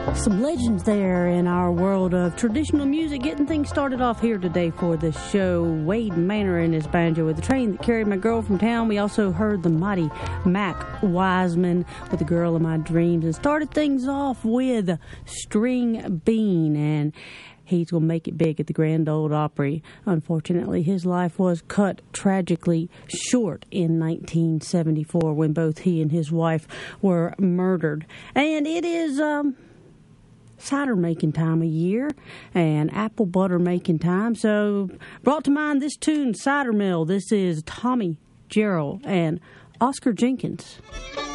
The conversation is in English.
Some legends there in our world of traditional music, getting things started off here today for the show. Wade Manor and his banjo with The Train That Carried My Girl From Town. We also heard the mighty Mac Wiseman with The Girl of My Dreams, and started things off with String Bean, and he's going to make it big at the Grand Ole Opry. Unfortunately, his life was cut tragically short in 1974 when both he and his wife were murdered. And it is cider making time of year and apple butter making time. So brought to mind this tune, Cider Mill. This is Tommy Jarrell and Oscar Jenkins.